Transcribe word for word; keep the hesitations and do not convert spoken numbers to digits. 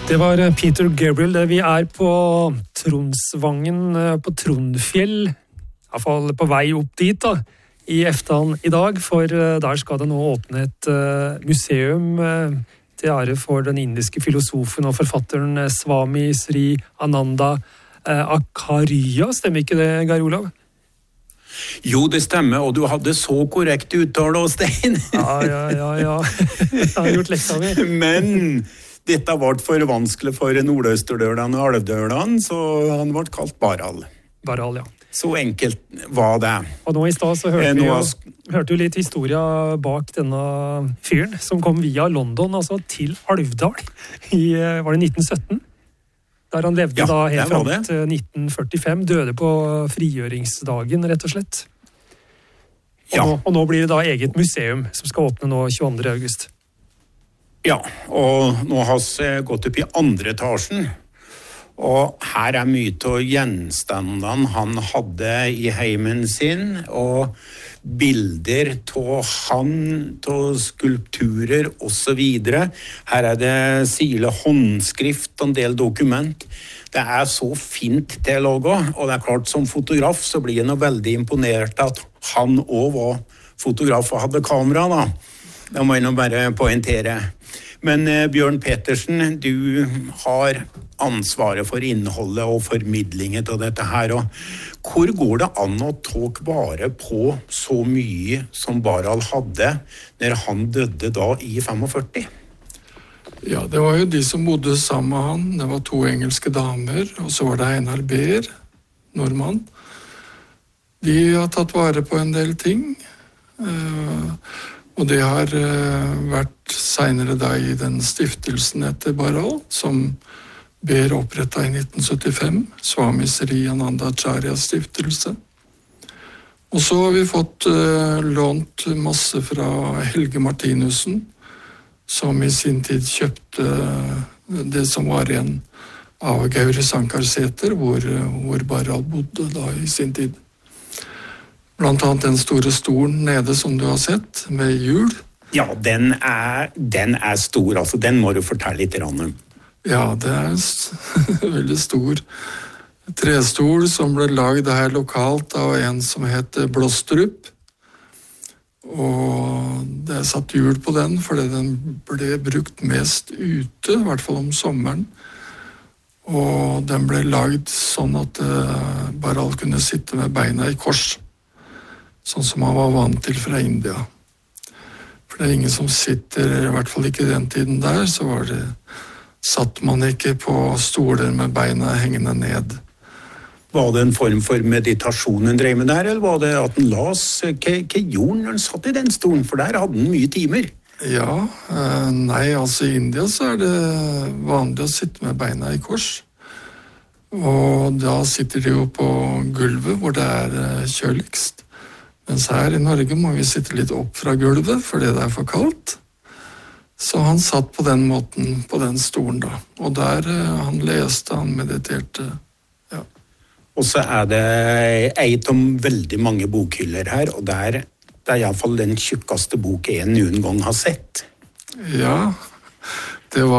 Det var Peter Gabriel. Vi er på Tronsvangen på Trondfjell, i hvert fall på vei opp dit da, i eftan i dag, for der skal det nå åpne et museum til ære for den indiske filosofen og forfatteren Swami Sri Ananda Acharya. Stemmer ikke det, Geir Olav? Jo, det stemmer, og du hadde så korrekt uttale, Stein. Ja, ja, ja, ja. Jeg har gjort leksa mi. Men dette ble for vanskelig for nordøsterdølene og alvdølene, så han ble kalt Baral. Baral, ja. Så enkelt var det. Og nå i sted så hørte vi jo, hørte jo litt historia bak denne fyren, som kom via London, altså til Alvdal, i, var det nitten sytten? Der han levde ja, da helt frem til nitten førtifem, døde på frigjøringsdagen, rett og slett. Og, ja. nå, og nå blir det da eget museum, som skal åpne nå tjueandre august. Ja, og nå har vi gått opp i andre etasjen, og her er mye av gjenstandene han hadde i heimen sin, og bilder av han, av skulpturer og så videre. Her er det sile håndskrift og en del dokument. Det er så fint til å lage, og det er klart som fotograf så blir jeg nå veldig imponert at han også var fotograf og hadde kamera da. Det må jeg nå bare poentere. Men eh, Bjørn Petersen, du har ansvaret for innholdet og formidlingen av dette her. Og hvor går det an å ta vare på så mye som Baral hadde når han døde da i førtifem? Ja, det var jo de som bodde sammen med han. Det var to engelske damer, og så var det Einar Behr, nordmann. De har tatt vare på en del ting. Uh, Og det har uh, vært senere da i den stiftelsen etter Baral, som Behr opprettet i nitten syttifem, Swami Sri Ananda Acharya stiftelse. Og så har vi fått uh, lånt masse fra Helge Martinussen, som i sin tid kjøpte uh, det som var igjen av Gauri Sankarseter, hvor, uh, hvor Baral bodde da i sin tid. Blant annet den store stolen nede som du har sett, med hjul. Ja, den er, den er stor, altså den må du fortelle litt om. Ja, det er en veldig stor trestol som ble laget her lokalt av en som heter Blåstrup. Og det er satt hjul på den, fordi den ble brukt mest ute, i hvert fall om sommeren. Og den ble laget sånn at Baral kunne sitte med beina i kors. Sånn som han var vant til fra India. For det er ingen som sitter, i hvert fall ikke den tiden der, så var det, satt man ikke på stoler med beina hengende ned. Var det en form for meditasjon han drev med der, eller var det at han las? Hva, hva gjorde han når han satt i den stolen? For der hadde han mye timer. Ja, nei, altså i India så er det vanlig å sitte med beina i kors. Og da sitter de jo på gulvet hvor det er kjøligst. Mens her i Norge må vi sitte litt opp fra gulvet, fordi det er for kaldt. Så han satt på den måten, på den stolen da. Og der han leste, han mediterte, ja. Og så er det et om veldig mange bokhyller her, og der, det er i hvert fall den tjukkeste bok jeg noen gang har sett. Ja, det var